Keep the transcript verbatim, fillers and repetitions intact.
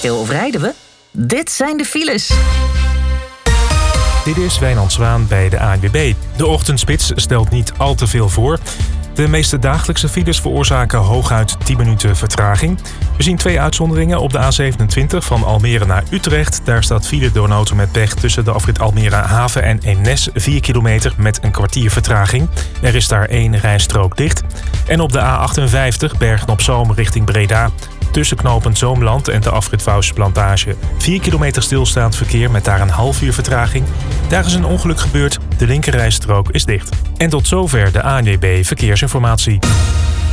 stil of rijden we? Dit zijn de files. Dit is Wijnand Zwaan bij de A N W B. De ochtendspits stelt niet al te veel voor. De meeste dagelijkse files veroorzaken hooguit tien minuten vertraging. We zien twee uitzonderingen op de A zevenentwintig van Almere naar Utrecht. Daar staat file door een auto met pech tussen de afrit Almere Haven en Eemnes, vier kilometer met een kwartier vertraging. Er is daar één rijstrook dicht. En op de A achtenvijftig Bergen-op-Zoom richting Breda. Tussen knooppunt Zoomland en de afrit Vouwsplantage. vier kilometer stilstaand verkeer met daar een half uur vertraging. Daar is een ongeluk gebeurd. De linkerrijstrook is dicht. En tot zover de A N W B Verkeersinformatie.